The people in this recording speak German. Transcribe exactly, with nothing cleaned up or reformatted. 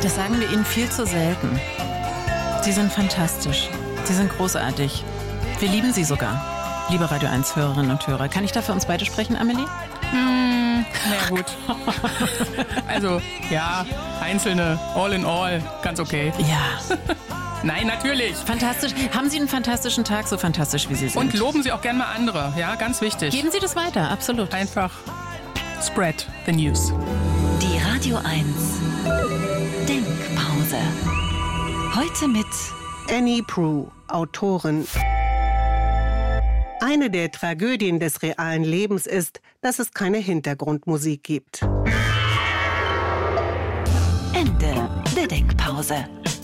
Das sagen wir Ihnen viel zu selten. Sie sind fantastisch. Sie sind großartig. Wir lieben Sie sogar, liebe Radio eins Hörerinnen und Hörer. Kann ich da für uns beide sprechen, Amelie? Hm, na gut. Also, ja, einzelne, all in all, ganz okay. Ja. Nein, natürlich. Fantastisch. Haben Sie einen fantastischen Tag, so fantastisch wie Sie sind. Und loben Sie auch gerne mal andere, ja, ganz wichtig. Geben Sie das weiter, absolut. Einfach spread the news. Die Radio eins Denkpause. Heute mit Annie Proulx, Autorin. Eine der Tragödien des realen Lebens ist, dass es keine Hintergrundmusik gibt. Ende der Denkpause.